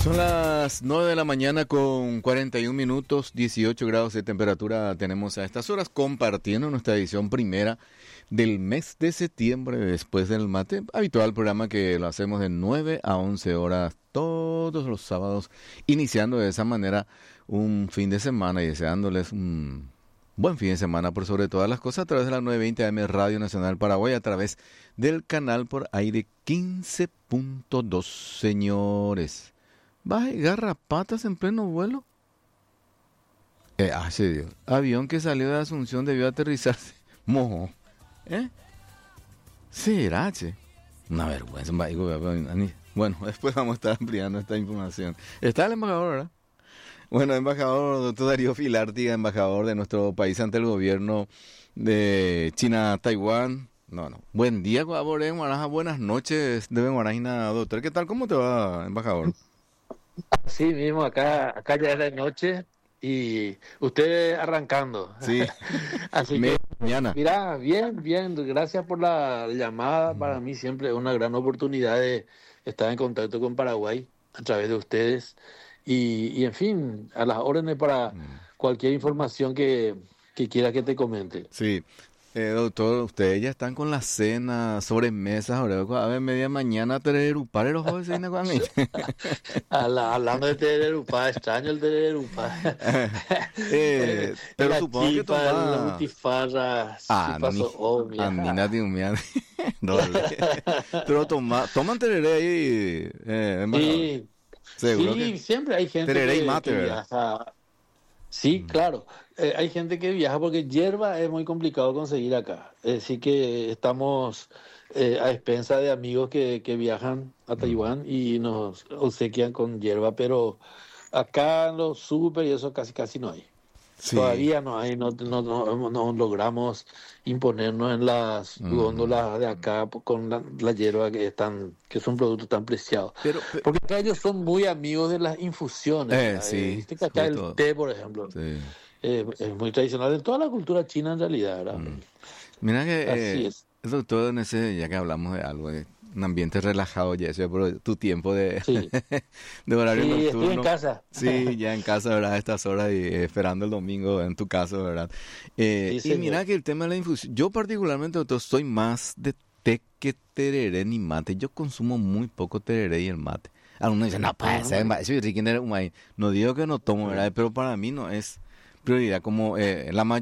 Son las 9 de la mañana con 41 minutos, 18 grados de temperatura tenemos a estas horas, compartiendo nuestra edición primera del mes de septiembre, después del mate, habitual programa que lo hacemos de 9 a 11 horas todos los sábados, iniciando de esa manera un fin de semana y deseándoles un buen fin de semana por sobre todas las cosas a través de la 920 AM Radio Nacional Paraguay, a través del canal por aire 15.2, señores. ¿Baja y garrapatas en pleno vuelo? Se dio. Avión que salió de Asunción debió aterrizarse. Mojo. ¿Será, che? Una vergüenza. Bueno, después vamos a estar ampliando esta información. Está el embajador, ¿verdad? Bueno, embajador, doctor Darío Filártiga, embajador de nuestro país ante el gobierno de China, Taiwán. Buen día, buenas noches, doctor. ¿Qué tal? ¿Cómo te va, embajador? Sí mismo, acá ya es de noche y usted arrancando. Sí. Así que, mañana. Mira, bien, gracias por la llamada. Para mí siempre es una gran oportunidad de estar en contacto con Paraguay a través de ustedes y en fin, a las órdenes para cualquier información que quiera que te comente. Sí. Doctor, ustedes ya están con la cena, sobremesas, ahora a ver, media mañana, tererupar los jóvenes vienen con mí. Hablando de tererupá, extraño el tererupá. Pero supongo que toma la butifarra, pero toman tereré ahí, sí, seguro sí, que siempre hay gente tereré y mate, que ¿verdad? viaja. Sí, claro. Hay gente que viaja porque hierba es muy complicado conseguir acá. Así que estamos a expensa de amigos que viajan a Taiwán y nos obsequian con hierba, pero acá en los súper y eso casi no hay. Sí. Todavía no hay, no logramos imponernos en las góndolas de acá con la hierba que es un producto tan preciado. Porque acá ellos son muy amigos de las infusiones. Sí, ¿Viste que acá el té, por ejemplo, sí. es muy tradicional en toda la cultura china en realidad, ¿verdad? Mira que, Así es. doctor, ya que hablamos de algo, de un ambiente relajado, ya sea por tu tiempo de, Sí. de horario Sí, nocturno. estoy en casa. Sí, ya en casa, ¿verdad? A estas horas y esperando el domingo, en tu caso, ¿verdad? Sí, y mira que el tema de la infusión, yo particularmente, doctor, soy más de té que tereré ni mate. Yo consumo muy poco tereré y el mate. Algunos dicen, no digo que no tomo, ¿verdad? Pero para mí no es prioridad como la mayoría.